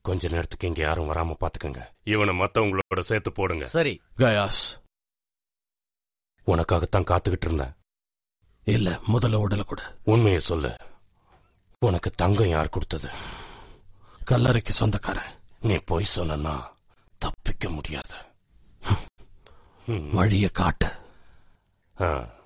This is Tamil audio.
கொஞ்ச நேரத்துக்கு இங்க யாரும் வராம பாத்துக்கங்க. இவனை மத்தவங்களோட சேர்த்து போடுங்க. சரி. கயாஸ், உனக்காகத்தான் காத்துக்கிட்டு இருந்தேன். இல்ல, முதல்ல உடல கூட. உண்மையை சொல்லு. உனக்கு தங்கம் யார் கொடுத்தது? கல்லறைக்கு சொந்தக்காரன். நீ போய் சொன்னா தப்பிக்க முடியாது. வழிய காட்ட.